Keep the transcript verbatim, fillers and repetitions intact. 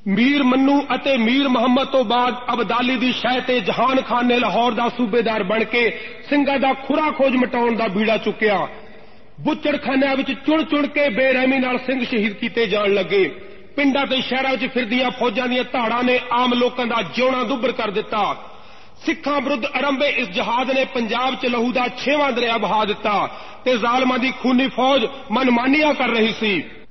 मीर मन्नू अते मीर मुहम्मद तो बाद अबदाली दी शह ते जहान खान ने लाहौर दा सूबेदार बन के ਸਿੰਘਾਂ दा खुरा खोज मिटाउण दा बीड़ा चुक्या। बुच्चड़खानिਆਂ विच चुण चुण के बेरहमी नाल सिंह शहीद कीते जाण लगे। पिंडां ते शहरां विच फिरदियां फौजां दीयां धाड़ां ने आम लोकां दा जिउणा दुभर कर दिता। सिखां विरुद्ध आरंभे इस जहाद ने पंजाब च लहू दा छेवां दरिया बहा दिता ते जालमां दी खूनी फौज मनमानियां कर रही सी।